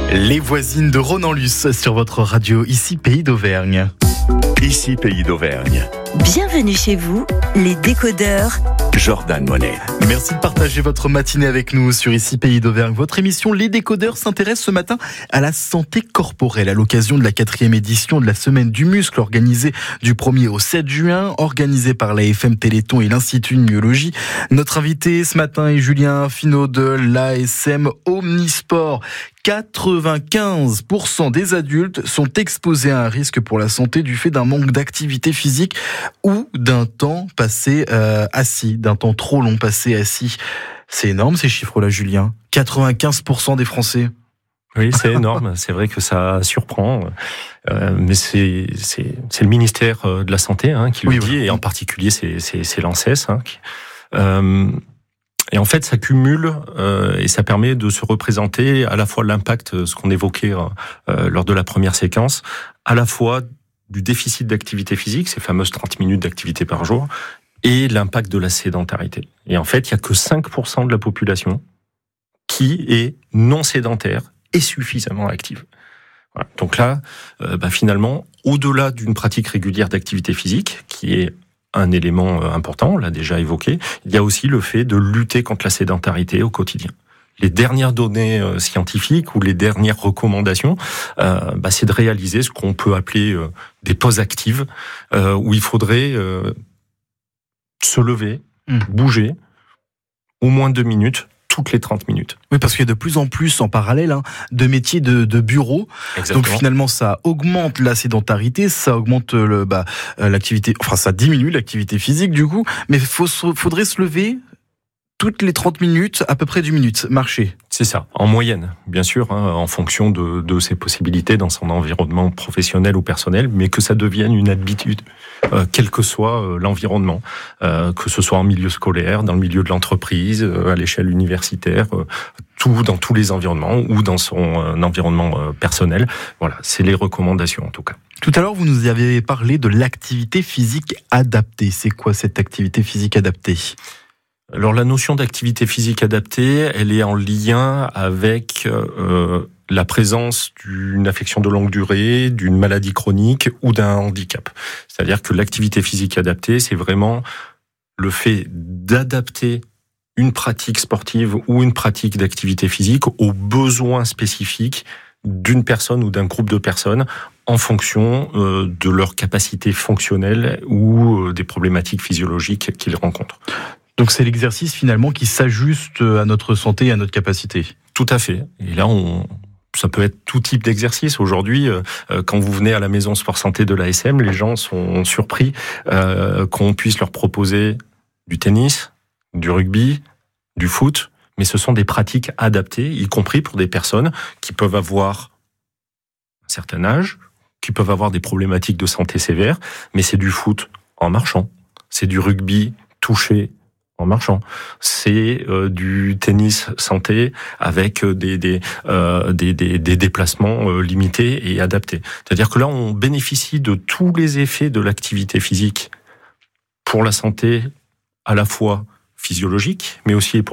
Les voisines de Ronan-Luce sur votre radio, ici Pays d'Auvergne. Ici Pays d'Auvergne. Bienvenue chez vous, les décodeurs. Jordan Monet. Merci de partager votre matinée avec nous sur Ici Pays d'Auvergne. Votre émission Les Décodeurs s'intéresse ce matin à la santé corporelle à l'occasion de la 4e édition de la Semaine du Muscle organisée du 1er au 7 juin, organisée par l'AFM Téléthon et l'Institut de Myologie. Notre invité ce matin est Julien Finot de l'ASM Omnisport. 95% des adultes sont exposés à un risque pour la santé du fait d'un manque d'activité physique ou d'un temps passé assis, d'un temps trop long passé assis. C'est énorme ces chiffres-là, Julien. 95% des Français. Oui, c'est énorme. C'est vrai que ça surprend, mais c'est le ministère de la Santé qui le dit, et en particulier c'est l'ANSES. Et en fait, ça cumule et ça permet de se représenter à la fois l'impact, ce qu'on évoquait lors de la première séquence, à la fois du déficit d'activité physique, ces fameuses 30 minutes d'activité par jour, et l'impact de la sédentarité. Et en fait, il n'y a que 5% de la population qui est non sédentaire et suffisamment active. Voilà. Donc là, finalement, au-delà d'une pratique régulière d'activité physique, qui est un élément important, on l'a déjà évoqué, il y a aussi le fait de lutter contre la sédentarité au quotidien. Les dernières données scientifiques ou les dernières recommandations, c'est de réaliser ce qu'on peut appeler des pauses actives, où il faudrait se lever, bouger, au moins 2 minutes, toutes les 30 minutes. Oui, parce qu'il y a de plus en plus en parallèle de métiers de bureau. Exactement. Donc finalement, ça augmente la sédentarité, ça augmente l'activité, enfin ça diminue l'activité physique du coup, mais faudrait se lever toutes les 30 minutes, à peu près 10 minutes, marcher. C'est ça, en moyenne, bien sûr, en fonction de ses possibilités dans son environnement professionnel ou personnel, mais que ça devienne une habitude, quel que soit l'environnement, que ce soit en milieu scolaire, dans le milieu de l'entreprise, à l'échelle universitaire, dans tous les environnements ou dans son environnement personnel. Voilà, c'est les recommandations en tout cas. Tout à l'heure, vous nous avez parlé de l'activité physique adaptée. C'est quoi cette activité physique adaptée ? Alors la notion d'activité physique adaptée, elle est en lien avec la présence d'une affection de longue durée, d'une maladie chronique ou d'un handicap. C'est-à-dire que l'activité physique adaptée, c'est vraiment le fait d'adapter une pratique sportive ou une pratique d'activité physique aux besoins spécifiques d'une personne ou d'un groupe de personnes en fonction de leur capacité fonctionnelle ou des problématiques physiologiques qu'ils rencontrent. Donc c'est l'exercice finalement qui s'ajuste à notre santé et à notre capacité. Tout à fait. Et là, ça peut être tout type d'exercice. Aujourd'hui, quand vous venez à la maison sport santé de l'ASM, les gens sont surpris qu'on puisse leur proposer du tennis, du rugby, du foot, mais ce sont des pratiques adaptées, y compris pour des personnes qui peuvent avoir un certain âge, qui peuvent avoir des problématiques de santé sévères, mais c'est du foot en marchant, c'est du rugby touché en marchant, c'est du tennis santé avec des déplacements limités et adaptés. C'est-à-dire que là, on bénéficie de tous les effets de l'activité physique pour la santé, à la fois physiologique, mais aussi pour